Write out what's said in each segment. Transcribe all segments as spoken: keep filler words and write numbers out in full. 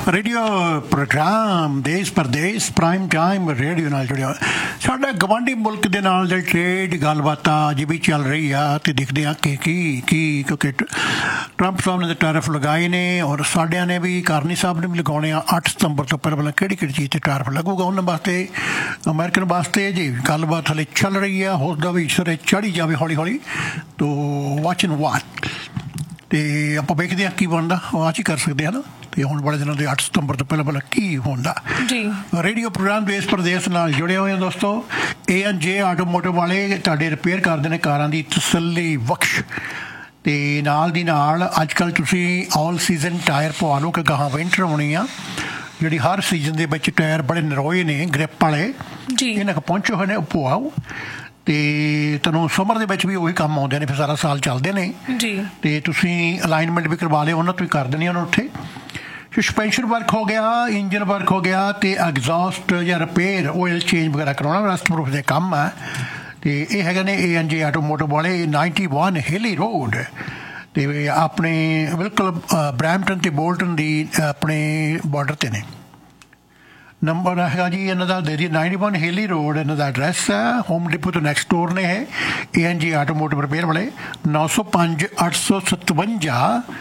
radio programme देश परदेश prime time radio नाल जुड़िया साडा गवांढी मुल्क दे नाल दे ट्रेड गलबात अज भी चल रही आ ते दिखदे आ कि की की क्योंकि ट्रंप साहब ने टैरिफ लगाए ने और साडिया ने भी कार्नी साहब ने भी लगाने आ अठ सितंबर तो पहले किहड़ी किहड़ी चीज़ ते टैरिफ लगूगा उन्होंने वास्ते अमेरिकन वास्ते जी गलबात हले चल रही है हो सकदा भी सिरे चढ़ी जाए हौली हौली तो वाच एंड वाच तो आप वेखते हैं की बनता आज ही कर सकते हैं ना तो हम बड़े दिनों के अठ सितंबर तो पहले पहले की होंदा रेडियो प्रोग्राम देश प्रदेश नाल जुड़े हुए हैं दोस्तों ए एन जे आटोमोटिव वाले तुहाडे रिपेयर करते हैं कारां दी तसल्ली बख्श ते नाल दी नाल अजकल तुसीं ऑल सीजन टायर पवा लो कि गाहां विंटर आउणी आ जिहड़ी हर सीजन दे विच टायर बड़े नरोए ने ग्रिप वाले इन्हां कोल पहुंचे हुए ने पवाओ ਤੇ ਤੈਨੂੰ ਸਮਰ ਦੇ ਵਿੱਚ ਵੀ ਉਹੀ ਕੰਮ ਆਉਂਦੇ ਨੇ ਫਿਰ ਸਾਰਾ ਸਾਲ ਚੱਲਦੇ ਨੇ ਜੀ ਤੇ ਤੁਸੀਂ ਅਲਾਈਨਮੈਂਟ ਵੀ ਕਰਵਾ ਲਿਓ ਉਹਨਾਂ ਤੋਂ ਹੀ ਕਰ ਦੇਣੀ ਉਹਨਾਂ ਉੱਥੇ ਸਸਪੈਂਸ਼ਨ ਵਰਕ ਹੋ ਗਿਆ ਇੰਜਨ ਵਰਕ ਹੋ ਗਿਆ ਤੇ ਐਗਜ਼ੌਸਟ ਜਾਂ ਰਿਪੇਅਰ ਆਇਲ ਚੇਂਜ ਵਗੈਰਾ ਕਰਾਉਣਾ ਰਸਟ ਪ੍ਰੂਫ ਦੇ ਕੰਮ ਆ ਤੇ ਇਹ ਹੈਗੇ ਨੇ ਏ ਐਨ ਜੇ ਆਟੋਮੋਟਿਵ ਵਾਲੇ ਨਾਈਨਟੀ ਵਨ ਹਿਲੀ ਰੋਡ ਤੇ ਆਪਣੇ ਬਿਲਕੁਲ ਬਰੈਂਪਟਨ ਤੇ ਬੋਲਟਨ ਦੀ ਆਪਣੇ ਬਾਰਡਰ ਤੇ ਨੇ नंबर है जी इन्हों का दे दी नाइनटी वन हेली रोड इन्हों का एड्रैस है होम डिपो तो नैक्सट डोर ने है A N G automotive repair वाले नौ सौ पाँच अठ सौ सतवंजा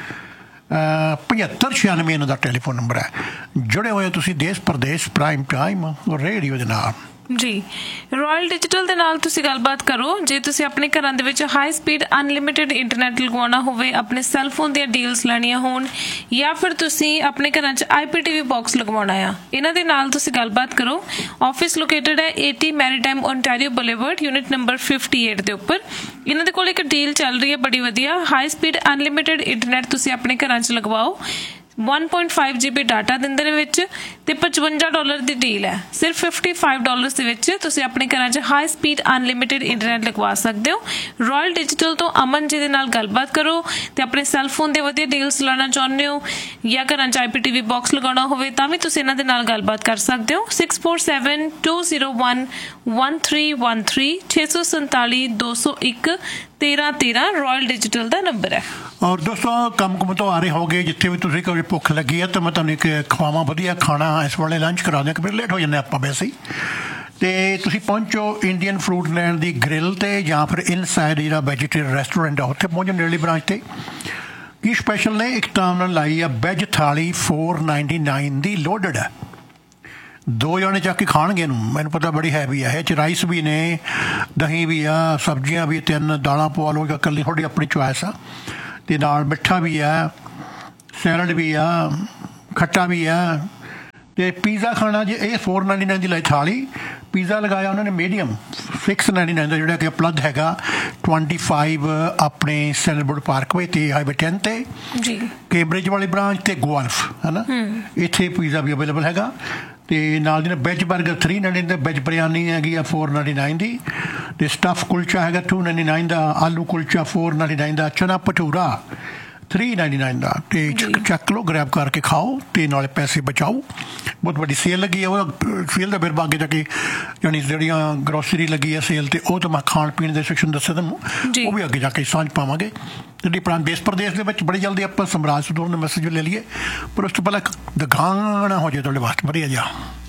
पचहत्तर छियानवे इन्हों का टैलीफोन नंबर है जुड़े हुए तुसी देश प्रदेश प्राइम टाइम रेडियो के नाम जी रॉयल डिजिटल ਦੇ ਨਾਲ ਤੁਸੀਂ ਗੱਲਬਾਤ ਕਰੋ ਜੇ ਤੁਸੀਂ ਆਪਣੇ ਘਰਾਂ ਦੇ ਵਿੱਚ ਹਾਈ ਸਪੀਡ ਅਨਲਿਮਿਟਿਡ ਇੰਟਰਨੈਟ ਲਗਵਾਉਣਾ ਹੋਵੇ ਆਪਣੇ ਸੈੱਲ ਫੋਨ ਦੀਆਂ ਡੀਲਸ ਲੈਣੀਆਂ ਹੋਣ ਜਾਂ ਫਿਰ ਤੁਸੀਂ ਆਪਣੇ ਘਰਾਂ 'ਚ ਆਈ ਪੀ ਟੀ ਵੀ ਬਾਕਸ ਲਗਵਾਉਣਾ ਆ ਇਹਨਾਂ ਦੇ ਨਾਲ ਤੁਸੀਂ ਗੱਲਬਾਤ ਕਰੋ ਆਫਿਸ ਲੋਕੇਟਡ ਹੈ eighty maritime Ontario boulevard unit number fifty eight ਦੇ ਉੱਪਰ ਇਹਨਾਂ ਦੇ ਕੋਲ ਇੱਕ ਡੀਲ ਚੱਲ ਰਹੀ ਹੈ ਬੜੀ ਵਧੀਆ ਹਾਈ ਸਪੀਡ ਅਨਲਿਮਿਟਿਡ ਇੰਟਰਨੈਟ ਤੁਸੀਂ ਆਪਣੇ ਘਰਾਂ 'ਚ ਲਗਵਾਓ one point five G B data ਦਿੰਦੇ ਨੇ ਵਿੱਚ ਤੇ ਪਚਵੰਜਾ ਡਾਲਰ ਦੀ ਡੀਲ ਹੈ ਸਿਰਫ ਫਿਫਟੀ ਫਾਈਵ ਡਾਲਰਸ ਦੇ ਵਿੱਚ ਤੁਸੀਂ ਆਪਣੇ ਘਰਾਂ 'ਚ ਹਾਈ ਸਪੀਡ ਅਨਲਿਮਿਟਿਡ ਇੰਟਰਨੈਟ ਲਗਵਾ ਸਕਦੇ ਹੋ ਰਾਇਲ ਡਿਜੀਟਲ ਤੋਂ ਅਮਨ ਜੀ ਦੇ ਨਾਲ ਗੱਲਬਾਤ ਕਰੋ ਤੇ ਆਪਣੇ ਸੈੱਲ ਫੋਨ ਦੇ ਵਧੀਆ ਡੀਲਸ ਲੈਣਾ ਚਾਹੁੰਦੇ ਹੋ ਜਾਂ ਘਰਾਂ 'ਚ ਆਈ ਪੀ ਟੀ ਵੀ ਬਾਕਸ ਲਗਾਉਣਾ ਹੋਵੇ ਤਾਂ ਵੀ ਤੁਸੀਂ ਇਹਨਾਂ ਦੇ ਨਾਲ ਗੱਲਬਾਤ ਕਰ ਸਕਦੇ ਹੋ six four seven two zero one one three one three ਛੇ ਸੌ ਸੰਤਾਲੀ ਦੋ ਸੌ ਇੱਕ तेरह तेरह रॉयल डिजिटल का नंबर है और दोस्तों कम कुम तो आ रहे हो गए जिथे भी तुझे कोई भुख लगी है तो मैं तुहानू एक खवावां वधिया खाना इस वाले लंच करा दें फिर लेट हो जाने आप वैसे ही तो तुसी पहुँचो इंडियन फ्रूट लैंड की ग्रिल ते या फिर इनसाइड जो वैजीटेरियन रेस्टोरेंट है उत्थे पहुँचो नेड़ली ब्रांच ते की स्पैशल ने एक तो उन्होंने लाई है वैज थाली फोर नाइनटी नाइन की लोडड है दो जने चक के खाणगे मैनू पता बड़ी हैवी है च राइस भी ने दही भी आ सब्जियां भी तीन दालां पवा लो या कल्ली थोड़ी अपनी चॉइस आ ते नाल मिठा भी है सैलड भी आ खट्टा भी है ते पीज़ा खाना जे ये फोर नाइनटी नाइन की लाई थाली पीज़ा लगाया उन्होंने मीडियम सिक्स नाइनटी नाइन का जोड़ा कि उपलब्ध हैगा ट्वेंटी फाइव अपने सैलबुड पार्कवे ते हाईवे टेन ते जी कैम्ब्रिज वाली ब्रांच ते गोल्फ है ना इत्थे पीज़ा भी अवेलेबल हैगा ਤੇ ਨਾਲ ਦੀ veg burger three ninety nine ਦਾ ਵੈਜ ਬਿਰਿਆਨੀ ਹੈਗੀ ਆ ਫੋਰ ਨਾਈਨਟੀ ਨਾਈਨ ਦੀ ਤੇ ਸਟਫ ਕੁਲਚਾ ਹੈਗਾ ਟੂ ਨਾਈਨਟੀ ਨਾਈਨ ਦਾ ਆਲੂ ਕੁਲਚਾ ਫੋਰ ਨਾਈਨਟੀ ਨਾਈਨ ਦਾ ਚਨਾ ਭਟੂਰਾ ਥ੍ਰੀ ਨਾਈਨਟੀ ਨਾਈਨ ਦਾ ਤੇ ਚੱਕ ਲਓ ਗ੍ਰੈਬ ਕਰਕੇ ਖਾਓ ਤੇ ਨਾਲੇ ਪੈਸੇ ਬਚਾਓ ਬਹੁਤ ਵੱਡੀ ਸੇਲ ਲੱਗੀ ਆ ਉਹ ਸੇਲ ਦਾ ਫਿਰ ਅੱਗੇ ਜਾ ਕੇ ਯਾਨੀ ਜਿਹੜੀਆਂ ਗਰੋਸਰੀ ਲੱਗੀ ਆ ਸੇਲ ਤੇ ਉਹ ਤਾਂ ਮੈਂ ਖਾਣ ਪੀਣ ਦੇ ਸੈਕਸ਼ਨ ਦੱਸਿਆ ਤੁਹਾਨੂੰ ਉਹ ਵੀ ਅੱਗੇ ਜਾ ਕੇ ਸਾਂਝ ਪਾਵਾਂਗੇ ਜਿਹੜੀ ਪੁਰਾਣੇ ਦੇਸ਼ ਪ੍ਰਦੇਸ਼ ਦੇ ਵਿੱਚ ਬੜੀ ਜਲਦੀ ਆਪਾਂ ਸਮਰਾਜ ਸਦੂਰ ਨੇ ਮੈਸੇਜ ਲੈ ਲਈਏ ਪਰ ਉਸ ਤੋਂ ਪਹਿਲਾਂ ਇੱਕ ਗਾਣਾ ਹੋ ਜਾਏ ਤੁਹਾਡੇ ਵਾਸਤੇ ਵਧੀਆ ਜਿਹਾ